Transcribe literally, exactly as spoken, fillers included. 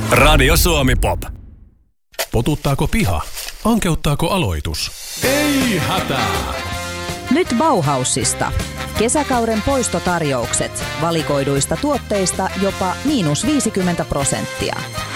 Radio Suomi Pop. Potuttaako piha? Ankeuttaako aloitus? Ei hätää! Nyt Bauhausista. Kesäkauden poistotarjoukset. Valikoiduista tuotteista jopa miinus viisikymmentä prosenttia.